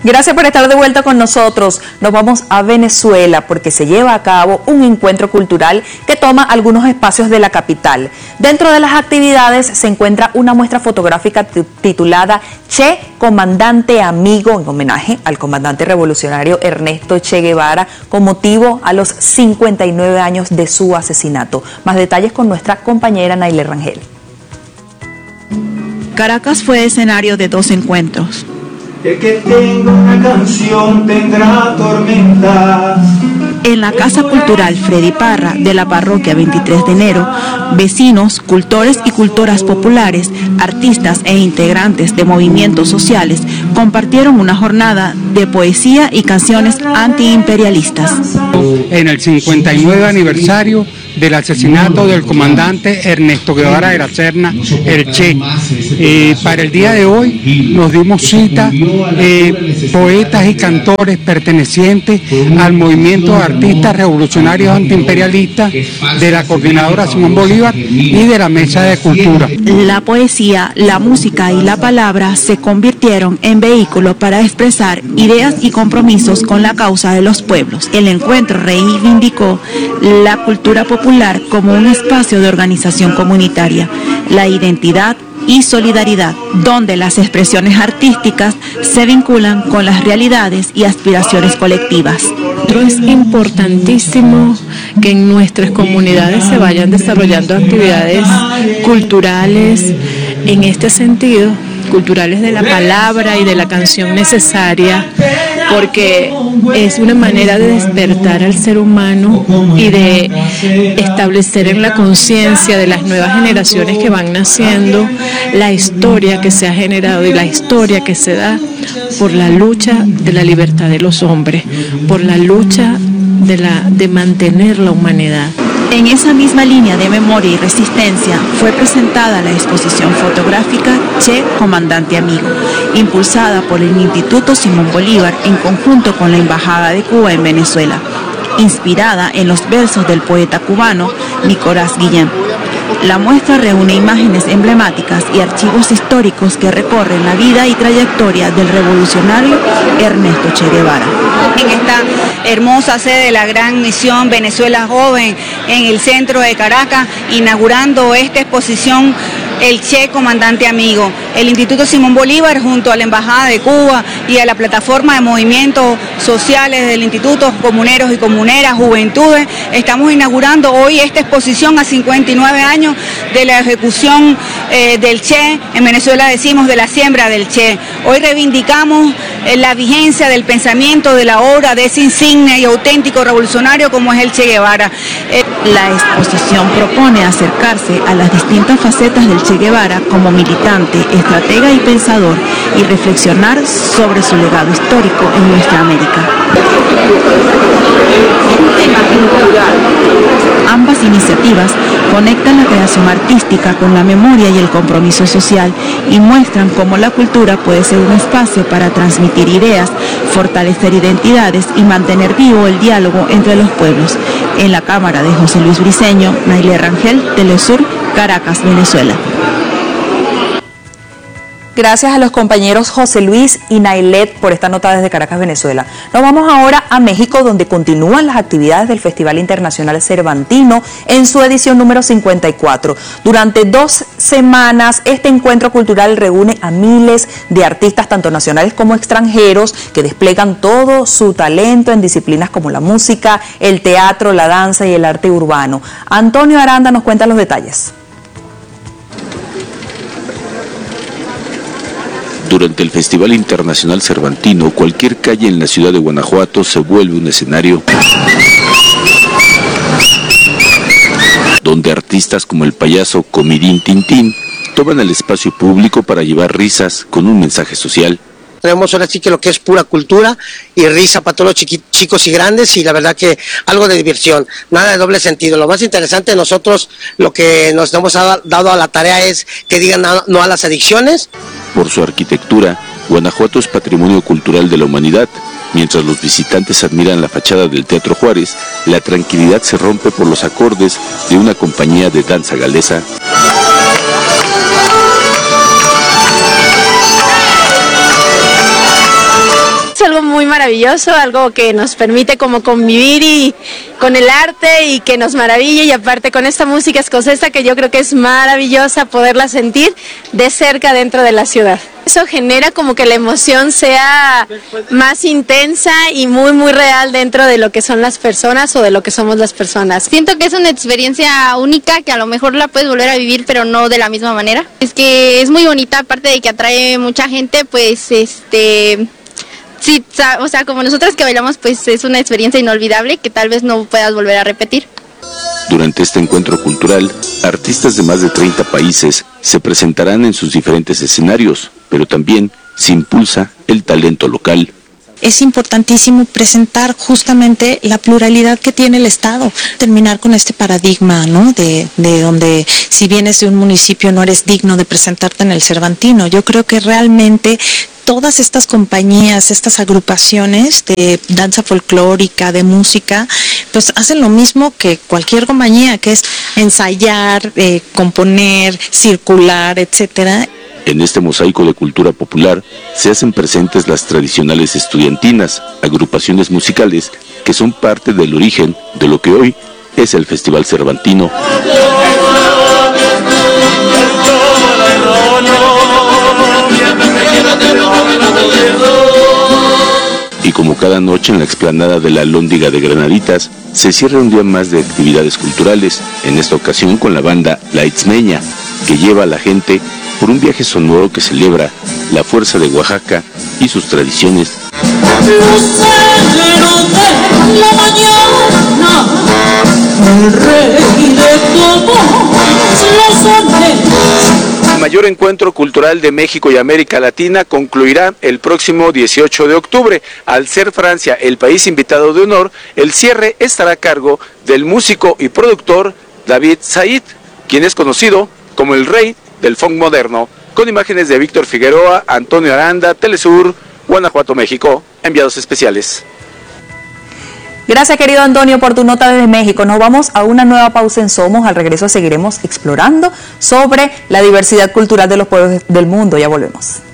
Gracias por estar de vuelta con nosotros. Nos vamos a Venezuela porque se lleva a cabo un encuentro cultural que toma algunos espacios de la capital. Dentro de las actividades se encuentra una muestra fotográfica titulada Che, Comandante Amigo, en homenaje al comandante revolucionario Ernesto Che Guevara, con motivo a los 59 años de su asesinato. Más detalles con nuestra compañera Naile Rangel. Caracas fue escenario de dos encuentros. El que tenga una canción tendrá tormentas. En la Casa Cultural Freddy Parra de la parroquia 23 de enero, vecinos, cultores y cultoras populares, artistas e integrantes de movimientos sociales compartieron una jornada de poesía y canciones antiimperialistas. En el 59 aniversario del asesinato del comandante Ernesto Guevara de la Serna, el Che. Para el día de hoy nos dimos cita poetas y cantores pertenecientes al movimiento de artistas revolucionarios antiimperialistas de la Coordinadora Simón Bolívar y de la Mesa de Cultura. La poesía, la música y la palabra se convirtieron en vehículo para expresar ideas y compromisos con la causa de los pueblos. El encuentro reivindicó la cultura popular como un espacio de organización comunitaria, la identidad y solidaridad, donde las expresiones artísticas se vinculan con las realidades y aspiraciones colectivas. Es importantísimo que en nuestras comunidades se vayan desarrollando actividades culturales en este sentido, culturales de la palabra y de la canción necesaria, porque es una manera de despertar al ser humano y de establecer en la conciencia de las nuevas generaciones que van naciendo la historia que se ha generado y la historia que se da por la lucha de la libertad de los hombres, por la lucha de mantener la humanidad. En esa misma línea de memoria y resistencia fue presentada la exposición fotográfica Che, Comandante Amigo, impulsada por el Instituto Simón Bolívar en conjunto con la Embajada de Cuba en Venezuela, inspirada en los versos del poeta cubano Nicolás Guillén. La muestra reúne imágenes emblemáticas y archivos históricos que recorren la vida y trayectoria del revolucionario Ernesto Che Guevara. En esta hermosa sede de la Gran Misión Venezuela Joven, en el centro de Caracas, inaugurando esta exposición El Che, Comandante Amigo. El Instituto Simón Bolívar, junto a la Embajada de Cuba y a la plataforma de movimientos sociales del Instituto, comuneros y comuneras, juventudes, estamos inaugurando hoy esta exposición a 59 años de la ejecución del Che. En Venezuela decimos de la siembra del Che. Hoy reivindicamos la vigencia del pensamiento, de la obra de ese insigne y auténtico revolucionario como es el Che Guevara. La exposición propone acercarse a las distintas facetas del Che Guevara como militante, estratega y pensador, y reflexionar sobre su legado histórico en nuestra América. Ambas iniciativas conectan la creación artística con la memoria y el compromiso social y muestran cómo la cultura puede ser un espacio para transmitir ideas, fortalecer identidades y mantener vivo el diálogo entre los pueblos. En la cámara de José Luis Briceño, Naile Rangel, Telesur, Caracas, Venezuela. Gracias a los compañeros José Luis y Nailet por esta nota desde Caracas, Venezuela. Nos vamos ahora a México, donde continúan las actividades del Festival Internacional Cervantino en su edición número 54. Durante 2 semanas, este encuentro cultural reúne a miles de artistas, tanto nacionales como extranjeros, que despliegan todo su talento en disciplinas como la música, el teatro, la danza y el arte urbano. Antonio Aranda nos cuenta los detalles. Durante el Festival Internacional Cervantino, cualquier calle en la ciudad de Guanajuato se vuelve un escenario donde artistas como el payaso Comidín Tintín toman el espacio público para llevar risas con un mensaje social. Tenemos ahora sí que lo que es pura cultura y risa para todos los chicos y grandes, y la verdad que algo de diversión, nada de doble sentido. Lo más interesante de nosotros, lo que nos hemos dado a la tarea es que digan no a las adicciones. Por su arquitectura, Guanajuato es patrimonio cultural de la humanidad. Mientras los visitantes admiran la fachada del Teatro Juárez, la tranquilidad se rompe por los acordes de una compañía de danza galesa. algo muy maravilloso, algo que nos permite como convivir y con el arte y que nos maravilla, y aparte con esta música escocesa que yo creo que es maravillosa poderla sentir de cerca dentro de la ciudad. Eso genera como que la emoción sea más intensa y muy real dentro de lo que son las personas o de lo que somos las personas. Siento que es una experiencia única que a lo mejor la puedes volver a vivir, pero no de la misma manera. Es que es muy bonita, aparte de que atrae mucha gente, pues sí, o sea, como nosotras que bailamos, pues es una experiencia inolvidable que tal vez no puedas volver a repetir. Durante este encuentro cultural, artistas de más de 30 países se presentarán en sus diferentes escenarios, pero también se impulsa el talento local. Es importantísimo presentar justamente la pluralidad que tiene el Estado, terminar con este paradigma, ¿no? De donde si vienes de un municipio no eres digno de presentarte en el Cervantino. Yo creo que realmente todas estas compañías, estas agrupaciones de danza folclórica, de música, pues hacen lo mismo que cualquier compañía, que es ensayar, componer, circular, etcétera. En este mosaico de cultura popular se hacen presentes las tradicionales estudiantinas, agrupaciones musicales que son parte del origen de lo que hoy es el Festival Cervantino. Y como cada noche en la explanada de la Alhóndiga de Granaditas, se cierra un día más de actividades culturales, en esta ocasión con la banda La Itzmeña, que lleva a la gente por un viaje sonoro que celebra la fuerza de Oaxaca y sus tradiciones. El mayor encuentro cultural de México y América Latina concluirá el próximo 18 de octubre. Al ser Francia el país invitado de honor, el cierre estará a cargo del músico y productor David Said, quien es conocido como el rey del funk moderno, con imágenes de Víctor Figueroa, Antonio Aranda, Telesur, Guanajuato, México, enviados especiales. Gracias, querido Antonio, por tu nota desde México. Nos vamos a una nueva pausa en Somos. Al regreso seguiremos explorando sobre la diversidad cultural de los pueblos del mundo. Ya volvemos.